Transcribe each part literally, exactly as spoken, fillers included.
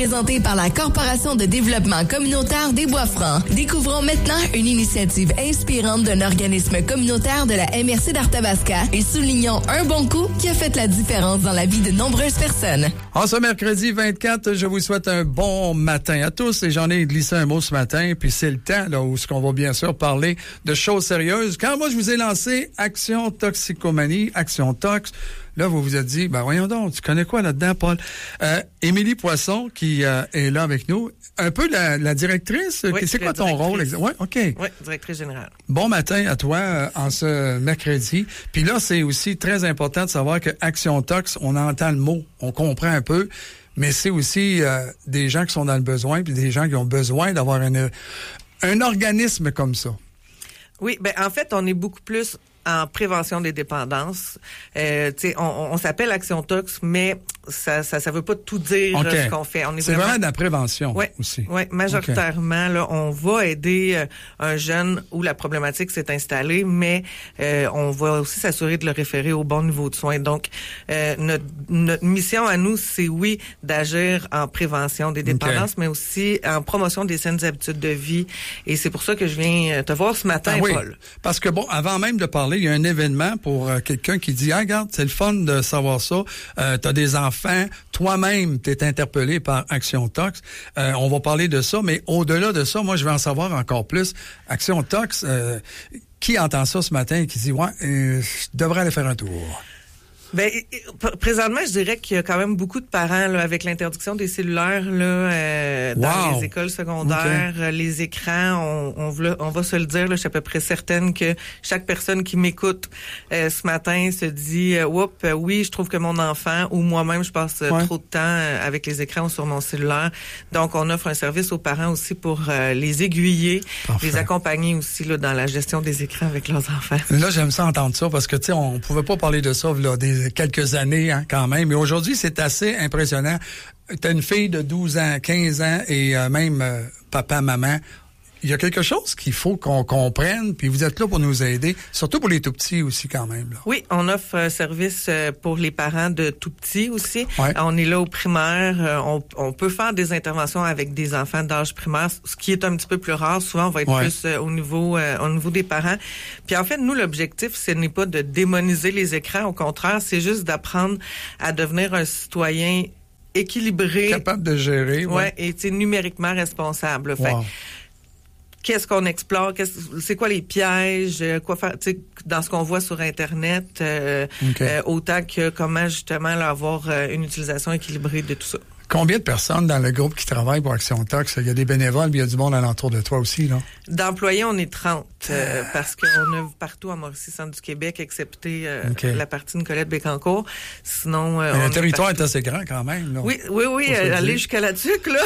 présenté par la Corporation de développement communautaire des Bois-Francs. Découvrons maintenant une initiative inspirante d'un organisme communautaire de la M R C d'Arthabasca et soulignons un bon coup qui a fait la différence dans la vie de nombreuses personnes. En ce mercredi vingt-quatre, je vous souhaite un bon matin à tous et j'en ai glissé un mot ce matin, puis c'est le temps là où ce qu'on va bien sûr parler de choses sérieuses. Quand moi je vous ai lancé Action Toxicomanie, Action Tox, là, vous vous êtes dit, ben voyons donc, tu connais quoi là-dedans, Paul? Euh, Émilie Poisson, qui euh, est là avec nous, un peu la, la directrice. Oui, c'est quoi ton rôle? Oui, OK. Oui, directrice générale. Bon matin à toi euh, en ce mercredi. Puis là, c'est aussi très important de savoir que Action Tox, on entend le mot, on comprend un peu, mais c'est aussi euh, des gens qui sont dans le besoin, puis des gens qui ont besoin d'avoir un, un organisme comme ça. Oui, ben en fait, on est beaucoup plus en prévention des dépendances. Euh, tu sais, on, on s'appelle Action Tox, mais ça, ça, ça veut pas tout dire okay. ce qu'on fait. On est c'est vraiment, vraiment de la prévention ouais, aussi. Oui, majoritairement, okay. là, on va aider euh, un jeune où la problématique s'est installée, mais euh, on va aussi s'assurer de le référer au bon niveau de soins. Donc, euh, notre, notre mission à nous, c'est oui, d'agir en prévention des dépendances, okay. mais aussi en promotion des saines habitudes de vie. Et c'est pour ça que je viens te voir ce matin, ah, oui. Paul. Parce que bon, avant même de parler, il y a un événement pour euh, quelqu'un qui dit, ah, regarde, c'est le fun de savoir ça. Euh, t'as des enfants, toi-même, t'es interpellé par Action Tox. Euh, on va parler de ça, mais au-delà de ça, moi, je veux en savoir encore plus. Action Tox, euh, qui entend ça ce matin et qui dit, ouais, euh, je devrais aller faire un tour? Ben, présentement, je dirais qu'il y a quand même beaucoup de parents là, avec l'interdiction des cellulaires là, euh, dans wow. les écoles secondaires, okay. les écrans. On, on, va, on va se le dire, là, je suis à peu près certaine que chaque personne qui m'écoute euh, ce matin se dit euh, « Oups, euh, oui, je trouve que mon enfant ou moi-même, je passe euh, ouais. trop de temps euh, avec les écrans ou sur mon cellulaire. » Donc, on offre un service aux parents aussi pour euh, les aiguiller, Parfait. les accompagner aussi là, dans la gestion des écrans avec leurs enfants. Là, j'aime ça entendre ça parce que, tu sais, on pouvait pas parler de ça là, des quelques années hein, quand même. Mais aujourd'hui, c'est assez impressionnant. T'as une fille de douze ans, quinze ans et euh, même euh, papa, maman. Il y a quelque chose qu'il faut qu'on comprenne, puis vous êtes là pour nous aider, surtout pour les tout-petits aussi quand même. Là. Oui, on offre un service pour les parents de tout-petits aussi. Ouais. On est là au primaire. On, on peut faire des interventions avec des enfants d'âge primaire, ce qui est un petit peu plus rare. Souvent, on va être ouais. plus au niveau euh, au niveau des parents. Puis en fait, nous, l'objectif, ce n'est pas de démoniser les écrans. Au contraire, c'est juste d'apprendre à devenir un citoyen équilibré. Capable de gérer. Ouais, ouais et numériquement responsable. Fait, wow. Qu'est-ce qu'on explore, qu'est-ce, c'est quoi les pièges, quoi faire, tu sais, dans ce qu'on voit sur Internet, euh, okay. euh, autant que comment justement là, avoir euh, une utilisation équilibrée de tout ça. Combien de personnes dans le groupe qui travaillent pour Action Tox? Il y a des bénévoles, mais il y a du monde alentour de toi aussi, là. D'employés, on est trente, euh, parce qu'on a partout à Mauricie-Centre du Québec, excepté euh, okay. la partie Nicolette-Bécancour. Sinon, euh, on le territoire est assez grand quand même, là. Oui, oui, oui, euh, aller jusqu'à la Tuque, là.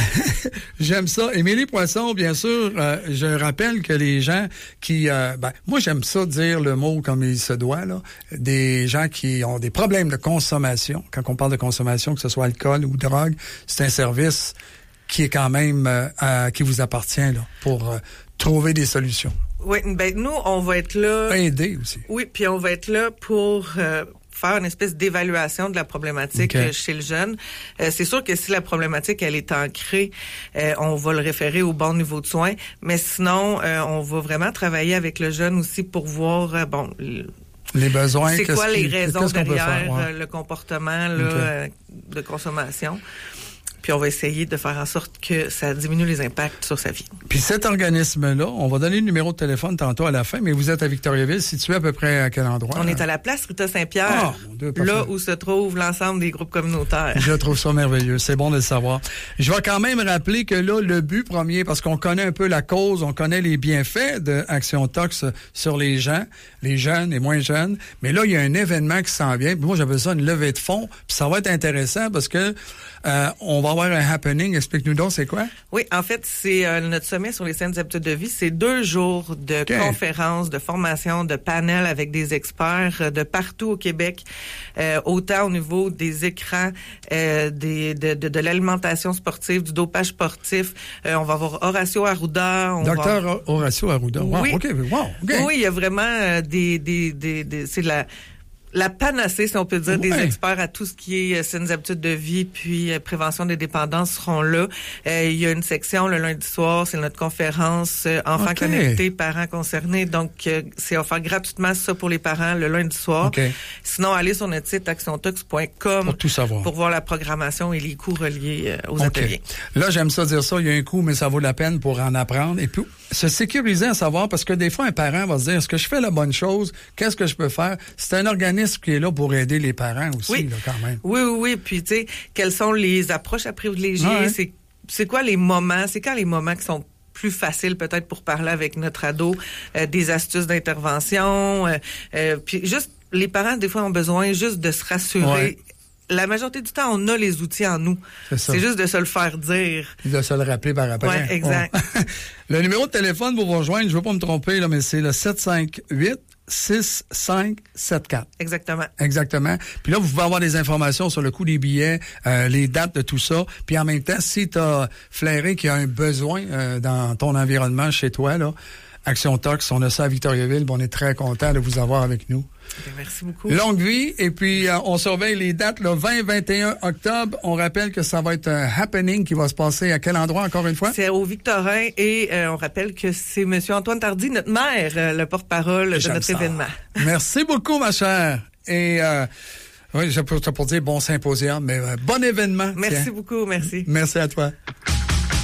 J'aime ça. Émilie Poisson, bien sûr, euh, je rappelle que les gens qui... Euh, ben, moi, j'aime ça dire le mot comme il se doit, là. Des gens qui ont des problèmes de consommation. Quand on parle de consommation, que ce soit alcool ou drogue, c'est un service qui est quand même euh, à, qui vous appartient là pour euh, trouver des solutions. Oui, ben nous on va être là. Aider aussi. Oui, puis on va être là pour euh, faire une espèce d'évaluation de la problématique okay. chez le jeune. Euh, c'est sûr que si la problématique elle est ancrée, euh, on va le référer au bon niveau de soins. Mais sinon, euh, on va vraiment travailler avec le jeune aussi pour voir euh, bon. Les besoins. C'est quoi les raisons derrière faire, ouais. le comportement là, okay. euh, de consommation. Puis on va essayer de faire en sorte que ça diminue les impacts sur sa vie. Puis cet organisme-là, on va donner le numéro de téléphone tantôt à la fin, mais vous êtes à Victoriaville, situé à peu près à quel endroit? On est à la place Rita Saint-Pierre, ah, mon Dieu, là où se trouve l'ensemble des groupes communautaires. Je trouve ça merveilleux, c'est bon de le savoir. Je vais quand même rappeler que là, le but premier, parce qu'on connaît un peu la cause, on connaît les bienfaits de Action Tox sur les gens, les jeunes et moins jeunes, mais là, il y a un événement qui s'en vient, puis moi, j'appelle ça une levée de fonds, puis ça va être intéressant parce que euh, on va avoir un happening. Explique-nous donc, c'est quoi? Oui, en fait, c'est euh, notre sommet sur les saines habitudes de vie. C'est deux jours de okay. conférences, de formation, de panels avec des experts euh, de partout au Québec, euh, autant au niveau des écrans, euh, des, de, de, de l'alimentation sportive, du dopage sportif. Euh, on va avoir Horacio Arruda. On Docteur va... Horacio Arruda. Wow, oui. OK. Wow, okay. Oui, il y a vraiment euh, des, des, des, des... C'est de la... la panacée, si on peut dire, Ouais. des experts à tout ce qui est euh, saines habitudes de vie puis euh, prévention des dépendances seront là. Euh, il y a une section le lundi soir, c'est notre conférence euh, enfants Okay. connectés, parents concernés. Donc, euh, c'est offert gratuitement ça pour les parents le lundi soir. Okay. Sinon, allez sur notre site action tox point com Pour tout savoir. pour voir la programmation et les coûts reliés euh, aux OK. ateliers. Là, j'aime ça dire ça, il y a un coût, mais ça vaut la peine pour en apprendre. Et puis, se sécuriser à savoir, parce que des fois, un parent va se dire, est-ce que je fais la bonne chose? Qu'est-ce que je peux faire? C'est un organisme qui est là pour aider les parents aussi, Oui. là, quand même. Oui, oui, oui. Puis, tu sais, quelles sont les approches à privilégier? Ouais. C'est, c'est quoi les moments? C'est quand les moments qui sont plus faciles peut-être pour parler avec notre ado, euh, des astuces d'intervention. Euh, euh, puis juste, les parents, des fois, ont besoin juste de se rassurer. Ouais. La majorité du temps, on a les outils en nous. C'est ça. C'est juste de se le faire dire. De se le rappeler par après. Ouais, exact. On- Le numéro de téléphone pour vous rejoindre, je veux pas me tromper, là, mais c'est le sept cinq huit six cinq sept quatre. Exactement. Exactement. Puis là, vous pouvez avoir des informations sur le coût des billets, euh, les dates de tout ça. Puis en même temps, si tu as flairé qu'il y a un besoin euh, dans ton environnement, chez toi, là, Action Tox, on a ça à Victoriaville, puis on est très content de vous avoir avec nous. Bien, merci beaucoup. Longue vie, et puis euh, on surveille les dates, le vingt vingt et un octobre. On rappelle que ça va être un happening qui va se passer à quel endroit, encore une fois? C'est au Victorin et euh, on rappelle que c'est M. Antoine Tardy, notre maire, euh, le porte-parole de J'aime notre ça. événement. Merci beaucoup, ma chère. Et euh, oui, j'ai pour, pour dire bon symposium, mais euh, bon événement. Merci Tiens. beaucoup, merci. Merci à toi.